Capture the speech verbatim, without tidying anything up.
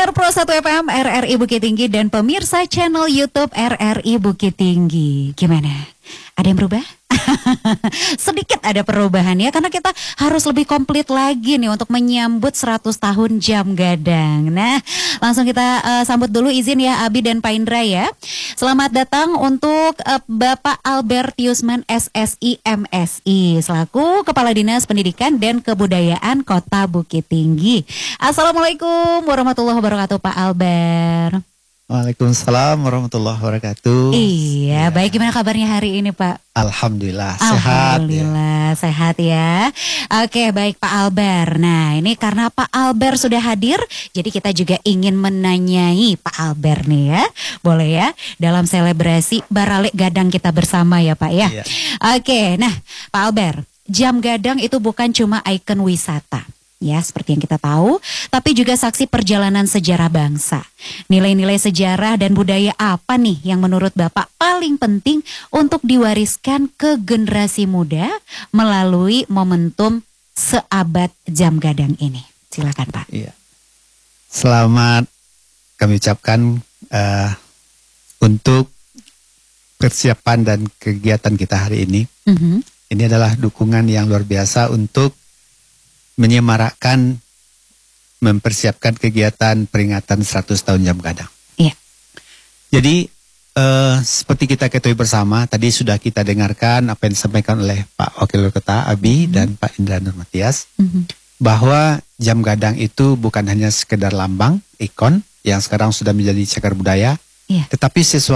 Pendengar Pro satu F M R R I Bukit Tinggi dan pemirsa channel YouTube R R I Bukit Tinggi. Gimana? Ada yang berubah? Sedikit ada perubahan ya, karena kita harus lebih komplit lagi nih untuk menyambut seratus tahun Jam Gadang. Nah, langsung kita uh, sambut dulu, izin ya Abi dan Pak Indra ya. Selamat datang untuk uh, Bapak Albertiusman S S I M Si selaku Kepala Dinas Pendidikan dan Kebudayaan Kota Bukit Tinggi. Assalamualaikum warahmatullahi wabarakatuh Pak Albert. Waalaikumsalam warahmatullahi wabarakatuh. Iya, ya. Baik, gimana kabarnya hari ini Pak? Alhamdulillah, sehat. Alhamdulillah, ya. sehat ya. Oke, baik Pak Albert. Nah, ini karena Pak Albert sudah hadir, jadi kita juga ingin menanyai Pak Albert nih ya. Boleh ya, dalam selebrasi Baralik Gadang kita bersama ya Pak ya. ya. Oke, nah Pak Albert, Jam Gadang itu bukan cuma ikon wisata. Ya, seperti yang kita tahu, tapi juga saksi perjalanan sejarah bangsa. Nilai-nilai sejarah dan budaya apa nih yang menurut Bapak paling penting untuk diwariskan ke generasi muda melalui momentum seabad Jam Gadang ini? Silakan Pak. Iya. Selamat kami ucapkan uh, untuk persiapan dan kegiatan kita hari ini. Mm-hmm. Ini adalah dukungan yang luar biasa untuk menyemarakkan, mempersiapkan kegiatan peringatan seratus tahun Jam Gadang. Iya. Jadi uh, seperti kita ketahui bersama, tadi sudah kita dengarkan apa yang disampaikan oleh Pak Wakil Wali Kota Abi mm-hmm. dan Pak Indra Nurmatias, mm-hmm. bahwa Jam Gadang itu bukan hanya sekedar lambang, ikon yang sekarang sudah menjadi cagar budaya, iya. tetapi sesuatu